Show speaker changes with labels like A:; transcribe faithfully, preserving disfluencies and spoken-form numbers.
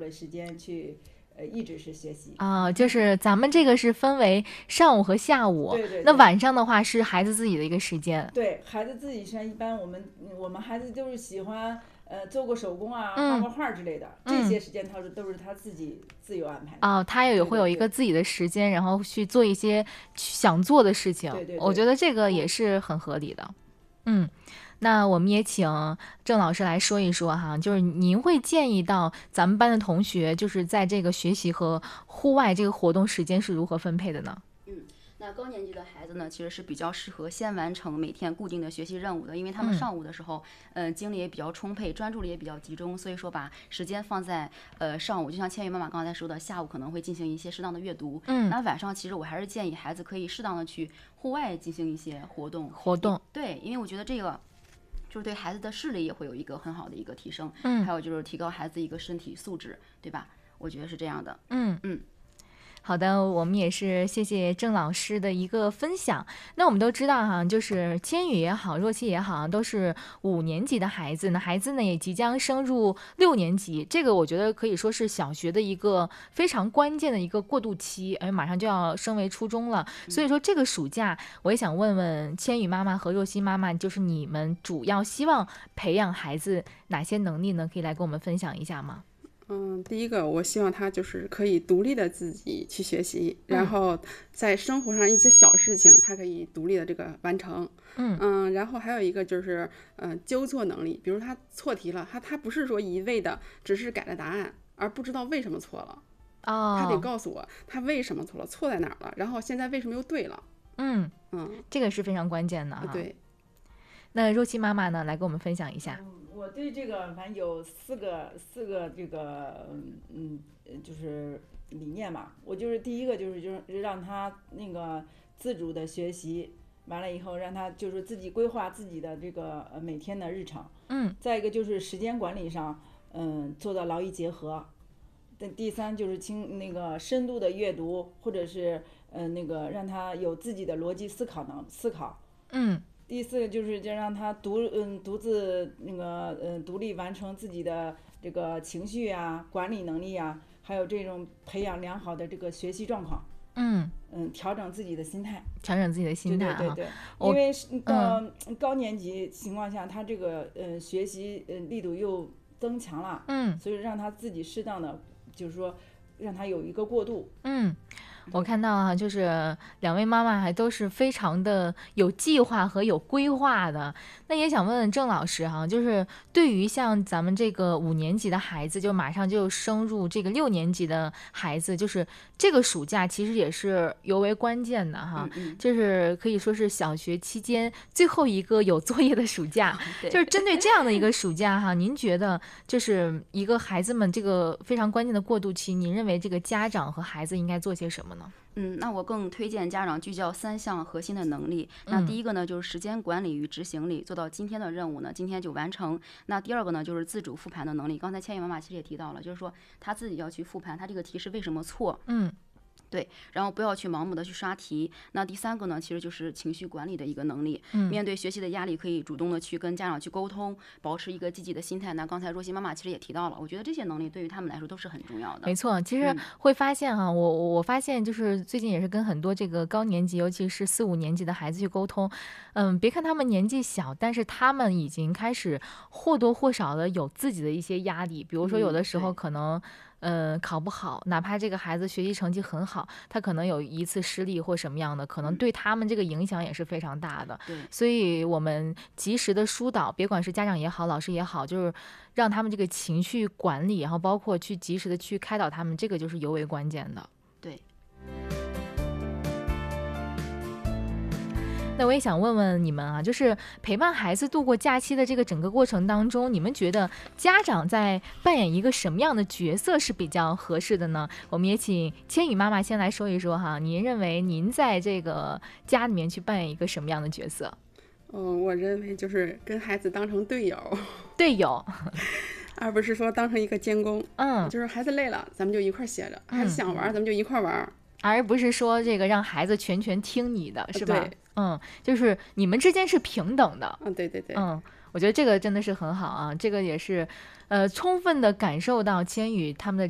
A: 的时间去呃一直是学习
B: 啊，就是咱们这个是分为上午和下午，
A: 对对对，
B: 那晚上的话是孩子自己的一个时间。
A: 对孩子自己上一般我们我们孩子就是喜欢呃做过手工啊，画
B: 嗯
A: 过画之类的，这
B: 嗯
A: 些时间他是都是他自己自由安排的。
B: 哦，他也会有一
A: 对对对
B: 个自己的时间，然后去做一些想做的事情。
A: 对对对
B: 我觉得这个也
A: 嗯
B: 是很合理的。嗯，那我们也请郑老师来说一说哈，就是您会建议到咱们班的同学，就是在这个学习和户外这个活动时间是如何分配的呢？
C: 嗯，那高年级的孩子呢，其实是比较适合先完成每天固定的学习任务的，因为他们
B: 嗯
C: 上午的时候，嗯、呃，精力也比较充沛，专注力也比较集中，所以说把时间放在呃上午，就像千羽妈妈刚才说的，下午可能会进行一些适当的阅读。
B: 嗯，
C: 那晚上其实我还是建议孩子可以适当的去户外进行一些活动。
B: 活动，
C: 对，因为我觉得这个。就是对孩子的视力也会有一个很好的一个提升，
B: 嗯，
C: 还有就是提高孩子一个身体素质，对吧？我觉得是这样的。
B: 嗯
C: 嗯。
B: 好的，我们也是谢谢郑老师的一个分享。那我们都知道哈，就是千羽也好，若曦也好，都是五年级的孩子，那孩子呢也即将升入六年级，这个我觉得可以说是小学的一个非常关键的一个过渡期，哎，马上就要升为初中了。所以说这个暑假，我也想问问千羽妈妈和若曦妈妈，就是你们主要希望培养孩子哪些能力呢？可以来跟我们分享一下吗？
D: 嗯，第一个，我希望他就是可以独立的自己去学习，然后在生活上一些小事情，他可以独立的这个完成。
B: 嗯
D: 嗯，然后还有一个就是，嗯、呃，纠错能力，比如他错题了，他他不是说一味的只是改了答案，而不知道为什么错了。
B: 哦，
D: 他得告诉我他为什么错了，错在哪儿了，然后现在为什么又对了。
B: 嗯
D: 嗯，
B: 这个是非常关键的哈。
D: 对。
B: 那若曦妈妈呢，来跟我们分享一下。
A: 嗯我对这个反正有四个四个这个嗯就是理念吧。我就是第一个就是就是让他那个自主的学习，完了以后让他就是自己规划自己的这个呃每天的日程。
B: 嗯。
A: 再一个就是时间管理上，嗯，做到劳逸结合。第三就是清那个深度的阅读，或者是呃那个让他有自己的逻辑思考能思考。
B: 嗯。
A: 第四个就是就让他独嗯独自那个嗯独立完成自己的这个情绪啊、管理能力啊，还有这种培养良好的这个学习状况。
B: 嗯
A: 嗯，调整自己的心态，
B: 调整自己的心态啊。
A: 对对对对，
B: 我
A: 因为是到
B: 嗯
A: 高年级情况下，他这个呃学习呃力度又增强了，
B: 嗯，
A: 所以让他自己适当的就是说让他有一个过渡。
B: 嗯。我看到啊，就是两位妈妈还都是非常的有计划和有规划的。那也想问问郑老师哈，就是对于像咱们这个五年级的孩子，就马上就升入这个六年级的孩子，就是这个暑假其实也是尤为关键的哈，
C: 嗯嗯
B: 就是可以说是小学期间最后一个有作业的暑假。
C: 对
B: 就是针对这样的一个暑假哈，您觉得就是一个孩子们这个非常关键的过渡期，您认为这个家长和孩子应该做些什么呢？
C: 嗯，那我更推荐家长聚焦三项核心的能力。那第一个呢，就是时间管理与执行力，做到今天的任务呢，今天就完成。那第二个呢，就是自主复盘的能力。刚才千羽妈妈其实也提到了，就是说他自己要去复盘，他这个题是为什么错。
B: 嗯。
C: 对，然后不要去盲目的去刷题。那第三个呢，其实就是情绪管理的一个能力。
B: 嗯，
C: 面对学习的压力，可以主动的去跟家长去沟通，保持一个积极的心态。那刚才若曦妈妈其实也提到了，我觉得这些能力对于他们来说都是很重要的。
B: 没错，其实会发现哈，嗯、我我发现就是最近也是跟很多这个高年级，尤其是四五年级的孩子去沟通。嗯，别看他们年纪小，但是他们已经开始或多或少的有自己的一些压力，比如说有的时候可能。嗯呃，考不好，哪怕这个孩子学习成绩很好，他可能有一次失利或什么样的，可能对他们这个影响也是非常大的。
C: 对，
B: 所以我们及时的疏导，别管是家长也好，老师也好，就是让他们这个情绪管理，然后包括去及时的去开导他们，这个就是尤为关键的。
C: 对。
B: 那我也想问问你们啊，就是陪伴孩子度过假期的这个整个过程当中，你们觉得家长在扮演一个什么样的角色是比较合适的呢？我们也请千羽妈妈先来说一说哈，您认为您在这个家里面去扮演一个什么样的角色？
D: 嗯，我认为就是跟孩子当成队友，
B: 队友，
D: 而不是说当成一个监工。
B: 嗯，
D: 就是孩子累了，咱们就一块歇着；孩子想玩，咱们就一块玩。
B: 而不是说这个让孩子全权听你的，是吧？
D: 对，
B: 嗯，就是你们之间是平等的。
D: 嗯，对对对。
B: 嗯，我觉得这个真的是很好啊，这个也是，呃，充分的感受到千羽他们的